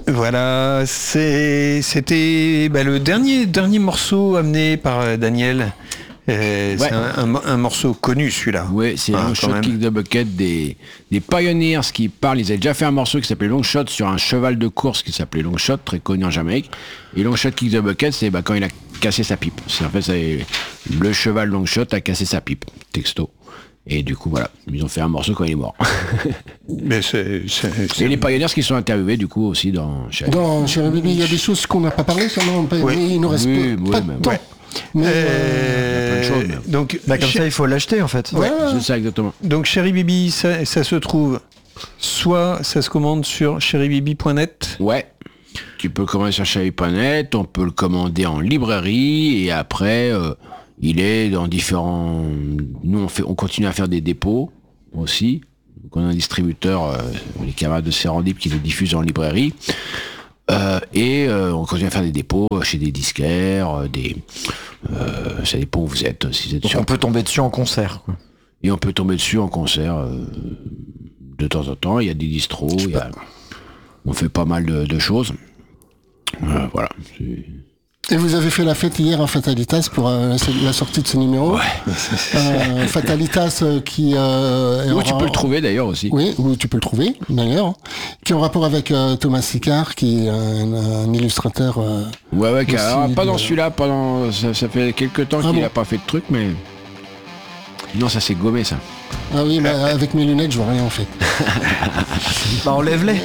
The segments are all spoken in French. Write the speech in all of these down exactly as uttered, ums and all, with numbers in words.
Voilà, c'est, c'était bah, le dernier, dernier morceau amené par euh, Daniel. Euh, ouais. C'est un, un, un morceau connu, celui-là. Oui, c'est ah, Longshot Kick the Bucket des, des Pioneers qui parlent. Ils avaient déjà fait un morceau qui s'appelait Longshot sur un cheval de course qui s'appelait Longshot, très connu en Jamaïque. Et Longshot Kick the Bucket, c'est bah, quand il a cassé sa pipe. C'est, en fait, c'est, le cheval Longshot a cassé sa pipe, texto. Et du coup, voilà, ils ont fait un morceau quand il est mort. Mais c'est, c'est, c'est... Et les Pioneers qui sont interviewés, du coup, aussi dans Cherry Dans Cherry Baby, il y a des choses qu'on n'a pas parlé, ça, non, oui. Il nous reste oui, pas, oui, pas mais, de temps. Ouais. Mais euh, euh... choses, mais... Donc, bah, comme Ch- ça, il faut l'acheter, en fait. Ouais, ouais. C'est ça, exactement. Donc, Cherry Baby, ça, ça se trouve, soit ça se commande sur cherry baby point net. Ouais. Tu peux le commander sur cherry point net, on peut le commander en librairie, et après, euh, il est dans différents... Nous, on, fait, on continue à faire des dépôts, aussi. Donc, on a un distributeur, euh, les camarades de Serendip, qui le diffusent en librairie. Euh, et euh, on continue à faire des dépôts chez des disquaires, euh, des, euh, ça dépend où vous êtes. Si vous êtes Donc sur... on peut tomber dessus en concert. Quoi. Et on peut tomber dessus en concert euh, de temps en temps. Il y a des distros, il y a... on fait pas mal de, de choses. Euh, voilà. C'est... Et vous avez fait la fête hier à Fatalitas pour euh, la sortie de ce numéro. Ouais. Euh, Fatalitas euh, qui... Euh, où tu peux le trouver d'ailleurs aussi. Oui, où tu peux le trouver d'ailleurs. Qui est en rapport avec euh, Thomas Sicard, qui est un, un illustrateur... Euh, ouais, ouais, alors, pas de... dans celui-là, pas dans... Ça, ça fait quelques temps ah qu'il n'a bon. pas fait de truc, mais... Non, ça s'est gommé, ça. Ah oui, bah, avec mes lunettes, je vois rien en fait. Bah, enlève-les.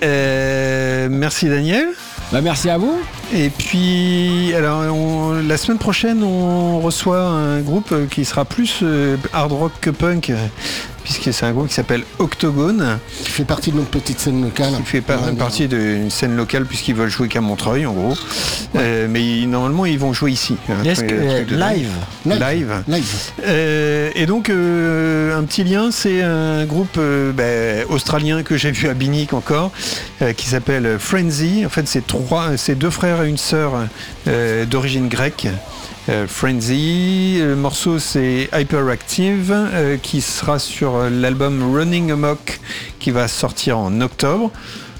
Euh, merci Daniel. Bah, merci à vous. Et puis, alors, on, la semaine prochaine, on reçoit un groupe qui sera plus euh, hard rock que punk, puisque c'est un groupe qui s'appelle Octogone. Qui fait partie de notre petite scène locale. Qui fait par, partie d'une scène locale, puisqu'ils veulent jouer qu'à Montreuil, en gros. Ouais. Euh, mais ils, normalement, ils vont jouer ici. Hein, Est-ce que, euh, live Live. Live. live. Euh, et donc, euh, un petit lien, c'est un groupe euh, bah, australien que j'ai vu à Binic encore, euh, qui s'appelle Frenzy. En fait, c'est trois, c'est deux frères et une sœur euh, d'origine grecque. Euh, Frenzy, le morceau c'est Hyperactive euh, qui sera sur l'album Running Amok qui va sortir en octobre.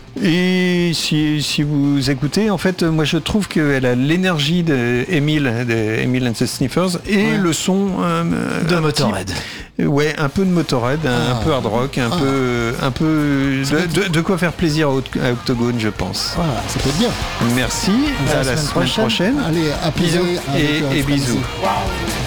Et si, si vous écoutez, en fait, moi je trouve qu'elle a l'énergie d'Emile, de Emile and the Sniffers, et ouais. le son euh, de Motorhead. Petit, ouais, un peu de Motorhead, ah. un peu hard rock, un ah. peu, un peu de, de, de quoi faire plaisir à Octogone, je pense. Voilà, ça peut être bien. Merci, à, à la semaine prochaine. prochaine. Allez, à plaisir. Bisous et, et bisous. Wow.